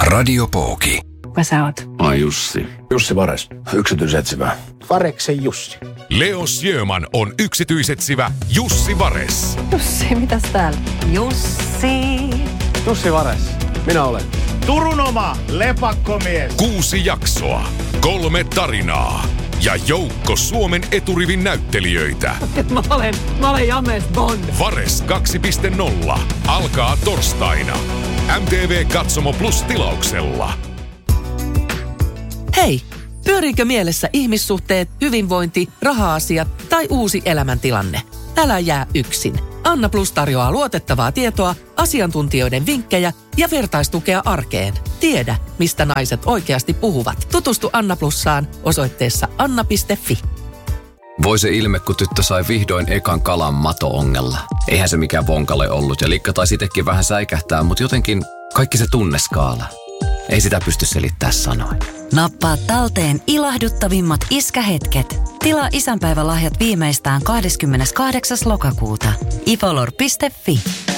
Radio Pooki. Kuka sä oot? Ai Jussi. Jussi Vares, yksityisetsivä. Vareksen Jussi. Leo Sjöman on yksityisetsivä Jussi Vares. Jussi, mitäs täällä? Jussi. Jussi Vares, minä olen. Turun oma lepakkomies. 6 jaksoa, 3 tarinaa ja joukko Suomen eturivin näyttelijöitä. Mä olen James Bond. Vares 2.0 alkaa torstaina. MTV Katsomo Plus -tilauksella. Hei! Pyöriikö mielessä ihmissuhteet, hyvinvointi, raha-asiat tai uusi elämäntilanne? Älä jää yksin. Anna Plus tarjoaa luotettavaa tietoa, asiantuntijoiden vinkkejä ja vertaistukea arkeen. Tiedä, mistä naiset oikeasti puhuvat. Tutustu Anna Plussaan osoitteessa anna.fi. Voi se ilme, kun tyttö sai vihdoin ekan kalan mato-ongella. Eihän se mikään vonkale ollut ja likka taisi itsekin vähän säikähtää, mutta jotenkin kaikki se tunneskaala. Ei sitä pysty selittämään sanoin. Nappaa talteen ilahduttavimmat iskähetket. Tilaa isänpäivälahjat viimeistään 28. lokakuuta. ifolor.fi